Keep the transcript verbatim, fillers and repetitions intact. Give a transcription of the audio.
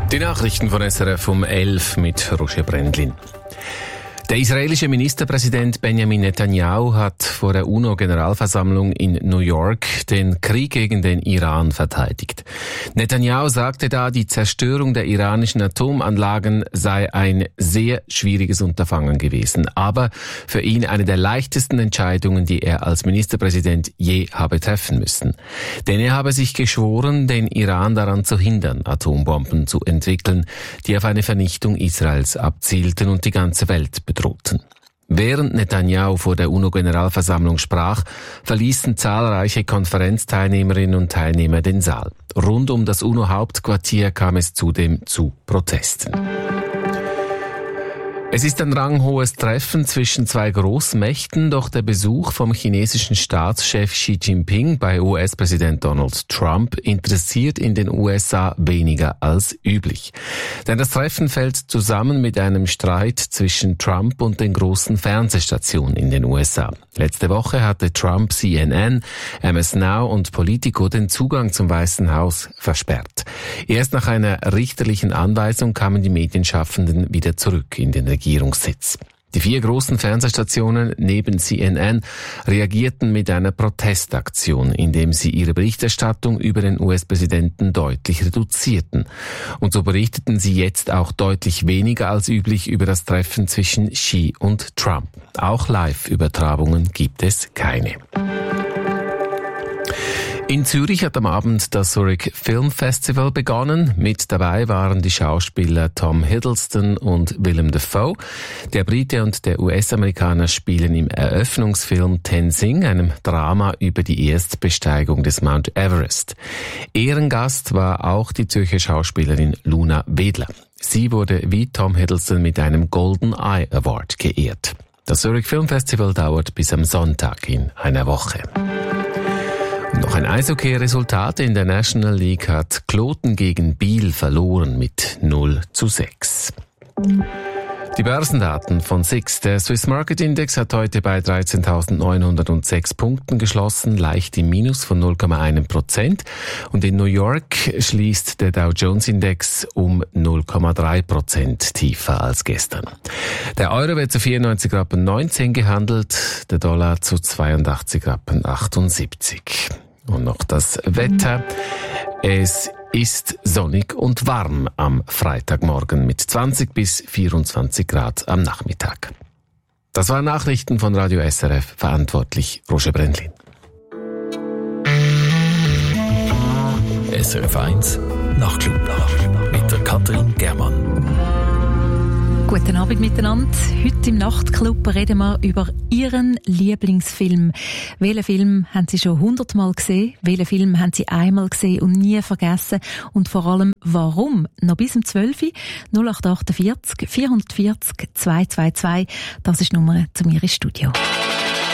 Die Nachrichten von S R F um elf mit Roger Brendlin. Der israelische Ministerpräsident Benjamin Netanyahu hat vor der UNO-Generalversammlung in New York den Krieg gegen den Iran verteidigt. Netanyahu sagte da, die Zerstörung der iranischen Atomanlagen sei ein sehr schwieriges Unterfangen gewesen, aber für ihn eine der leichtesten Entscheidungen, die er als Ministerpräsident je habe treffen müssen. Denn er habe sich geschworen, den Iran daran zu hindern, Atombomben zu entwickeln, die auf eine Vernichtung Israels abzielten und die ganze Welt bedrohten. Während Netanyahu vor der UNO-Generalversammlung sprach, verließen zahlreiche Konferenzteilnehmerinnen und Teilnehmer den Saal. Rund um das UNO-Hauptquartier kam es zudem zu Protesten. Es ist ein ranghohes Treffen zwischen zwei Großmächten, doch der Besuch vom chinesischen Staatschef Xi Jinping bei U S-Präsident Donald Trump interessiert in den U S A weniger als üblich. Denn das Treffen fällt zusammen mit einem Streit zwischen Trump und den großen Fernsehstationen in den U S A. Letzte Woche hatte Trump C N N, M S Now und Politico den Zugang zum Weißen Haus versperrt. Erst nach einer richterlichen Anweisung kamen die Medienschaffenden wieder zurück in den Regierungssitz. Die vier großen Fernsehstationen neben C N N reagierten mit einer Protestaktion, indem sie ihre Berichterstattung über den U S-Präsidenten deutlich reduzierten. Und so berichteten sie jetzt auch deutlich weniger als üblich über das Treffen zwischen Xi und Trump. Auch Live-Übertragungen gibt es keine. In Zürich hat am Abend das Zurich Film Festival begonnen. Mit dabei waren die Schauspieler Tom Hiddleston und Willem Dafoe. Der Brite und der U S-Amerikaner spielen im Eröffnungsfilm Tenzing, einem Drama über die Erstbesteigung des Mount Everest. Ehrengast war auch die Zürcher Schauspielerin Luna Wedler. Sie wurde wie Tom Hiddleston mit einem Golden Eye Award geehrt. Das Zurich Film Festival dauert bis am Sonntag in einer Woche. Noch ein Eishockey-Resultat in der National League hat Kloten gegen Biel verloren mit null zu sechs. Die Börsendaten von S I X. Der Swiss Market Index hat heute bei dreizehntausendneunhundertsechs Punkten geschlossen, leicht im Minus von null Komma eins Prozent. Und in New York schließt der Dow Jones Index um null Komma drei Prozent tiefer als gestern. Der Euro wird zu vierundneunzig Rappen neunzehn gehandelt, der Dollar zu zweiundachtzig Rappen achtundsiebzig. Und noch das Wetter. Es ist sonnig und warm am Freitagmorgen mit zwanzig bis vierundzwanzig Grad am Nachmittag. Das waren Nachrichten von Radio S R F, verantwortlich Roger Brendlin. S R F eins Nachtclub mit der Katrin Germann. Guten Abend miteinander. Heute im Nachtclub reden wir über Ihren Lieblingsfilm. Welchen Film haben Sie schon hundertmal gesehen? Welchen Film haben Sie einmal gesehen und nie vergessen? Und vor allem, warum? Noch bis um zwölf Uhr, null acht acht vier vier vier null zwei zwei zwei. Das ist die Nummer zu mir ins Studio.